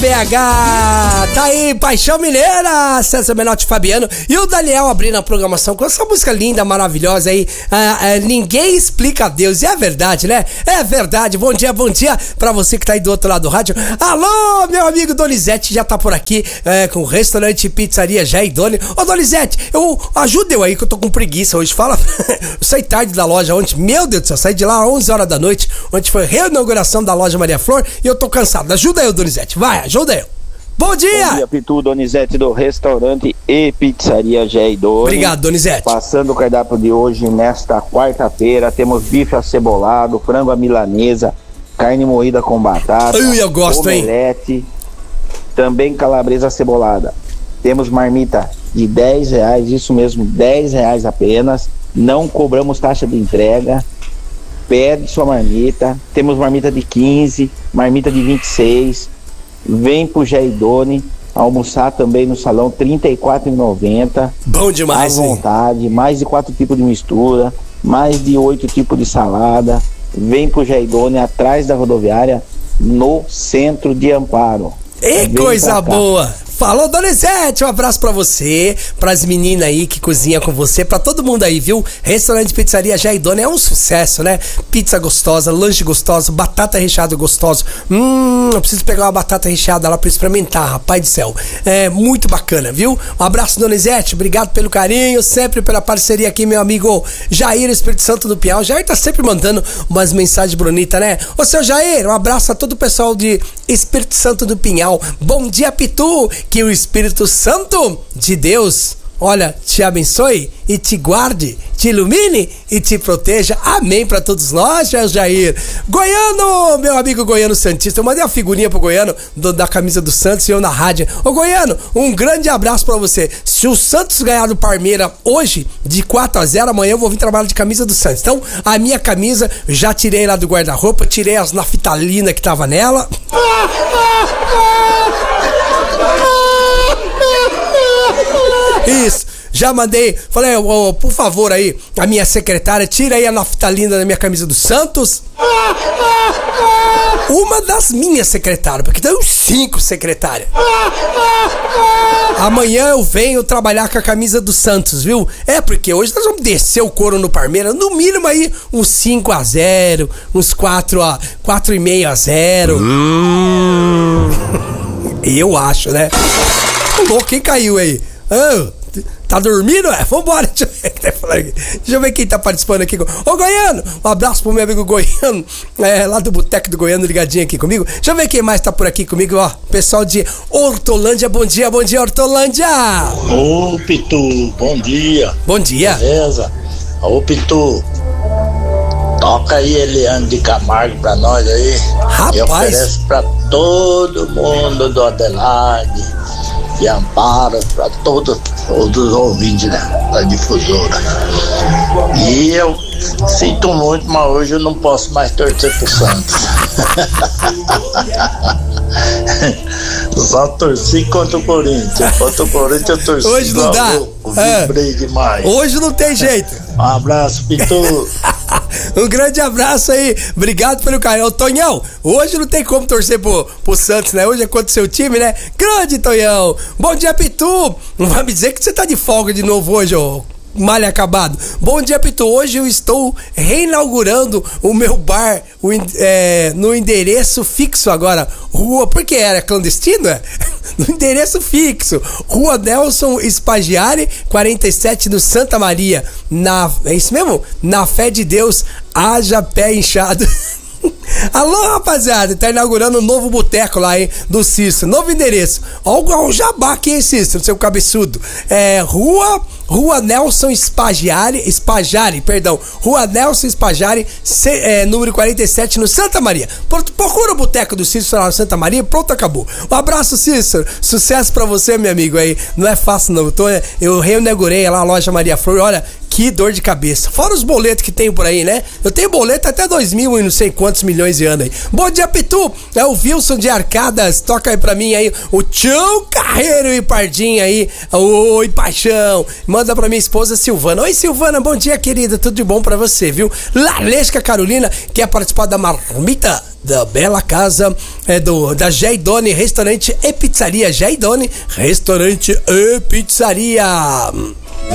PH, tá aí, Paixão Mineira, César Menotti e Fabiano e o Daniel abrindo a programação com essa música linda, maravilhosa aí, Ninguém Explica a Deus, e é verdade, né? É verdade, bom dia pra você que tá aí do outro lado do rádio. Alô, meu amigo Donizete já tá por aqui, com o restaurante Pizzaria Jair Doni. Ô Donizete, ajuda eu aí que eu tô com preguiça hoje, fala, eu saí tarde da loja ontem, meu Deus do céu, saí de lá às 11 horas da noite, ontem foi a reinauguração da loja Maria Flor e eu tô cansado, ajuda eu, Donizete, vai, ajuda eu. Bom dia! Bom dia, Pitu, Donizete do restaurante e Pizzaria Jair Doni. Obrigado, Donizete. Passando o cardápio de hoje, nesta quarta-feira, temos bife acebolado, frango à milanesa, carne moída com batata, eu gosto, omelete, hein? Também calabresa acebolada. Temos marmita de R$10, isso mesmo, R$10 apenas. Não cobramos taxa de entrega. Pede sua marmita. Temos marmita de 15, marmita de 26. Vem pro Jair Doni almoçar também no salão, R$34,90. Bom demais, à vontade, mais de 4 tipos de mistura, mais de 8 tipos de salada. Vem pro Jair Doni, atrás da rodoviária, no centro de Amparo. E coisa boa! Falou, Donizete, um abraço pra você, pras meninas aí que cozinham com você, pra todo mundo aí, viu? Restaurante Pizzaria Jair Doni é um sucesso, né? Pizza gostosa, lanche gostoso, batata recheada gostosa. Eu preciso pegar uma batata recheada lá pra experimentar, rapaz do céu. É muito bacana, viu? Um abraço, Donizete, obrigado pelo carinho, sempre pela parceria aqui, meu amigo Jair, Espírito Santo do Pinhal. O Jair tá sempre mandando umas mensagens bonitas, né? Ô, seu Jair, um abraço a todo o pessoal de Espírito Santo do Pinhal. Bom dia, Pitu! Que o Espírito Santo de Deus, olha, te abençoe e te guarde, te ilumine e te proteja. Amém pra todos nós, Jair. Goiano, meu amigo Goiano Santista, eu mandei uma figurinha pro Goiano da camisa do Santos e eu na rádio. Ô Goiano, um grande abraço pra você. Se o Santos ganhar do Parmeira hoje, de 4-0, amanhã eu vou vir trabalhar de camisa do Santos. Então, a minha camisa, já tirei lá do guarda-roupa, tirei as naftalinas que tava nela. Isso, já mandei, falei, por favor aí, a minha secretária, tira aí a naftalina da minha camisa do Santos. Uma das minhas secretárias, porque tem uns 5 secretárias. Amanhã eu venho trabalhar com a camisa do Santos, viu? É, porque hoje nós vamos descer o couro no Parmeira, no mínimo aí uns 5-0, uns 4,5-0. Eu acho, né? Louco, quem caiu aí? Tá dormindo? Vambora, deixa eu ver quem tá participando aqui. Ô Goiano, um abraço pro meu amigo Goiano, lá do Boteco do Goiano, ligadinho aqui comigo. Deixa eu ver quem mais tá por aqui comigo, ó. Pessoal de Hortolândia, bom dia, Hortolândia. Ô Pitu, bom dia. Bom dia. Beleza? Ô Pitu, toca aí Eliane de Camargo pra nós aí. Rapaz. E oferece pra todo mundo do Adelaide e Amparo, para todos os ouvintes da difusora. E eu sinto muito, mas hoje eu não posso mais torcer pro Santos. Só torci contra o Corinthians. Contra o Corinthians eu torci. Hoje não dá. Vibrei demais. Hoje não tem jeito. Um abraço, Pitu. Um grande abraço aí, obrigado pelo carinho. Ô, Tonhão, hoje não tem como torcer pro Santos, né? Hoje é contra o seu time, né? Grande Tonhão. Bom dia, Pitu. Não vai me dizer que você tá de folga de novo hoje, ô malha acabado. Bom dia, Pitu. Hoje eu estou reinaugurando o meu bar no endereço fixo agora. Rua, porque era clandestino, é? No endereço fixo. Rua Nelson Spagiari, 47 no Santa Maria. É isso mesmo? Na fé de Deus, haja pé inchado. Alô, rapaziada, tá inaugurando um novo boteco lá, hein, do Cícero, novo endereço. Olha o jabá aqui, hein, Cícero, seu cabeçudo. Rua Nelson Spagiari, Rua Nelson Spagiari, número 47 no Santa Maria. Procura o boteco do Cícero lá no Santa Maria, pronto, acabou. Um abraço, Cícero, sucesso pra você, meu amigo aí. Não é fácil não, eu reinaugurei lá a loja Maria Flor, olha, que dor de cabeça. Fora os boletos que tem por aí, né? Eu tenho boleto até 2.000 e não sei quantos milhões de anos aí. Bom dia, Pitu. É o Wilson de Arcadas. Toca aí pra mim aí o Tchão Carreiro e Pardinho aí. Oi, paixão. Manda pra minha esposa Silvana. Oi, Silvana. Bom dia, querida. Tudo de bom pra você, viu? Lalesca Carolina quer participar da marmita da bela casa da Jaidone Restaurante e Pizzaria. Jaidone Restaurante e Pizzaria.